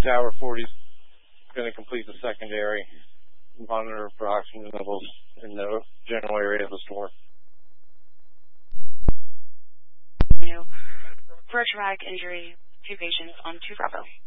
Tower 40 is going to complete the secondary monitor for oxygen levels in the general area of the store. For a traumatic injury, 2 patients on 2 Bravo.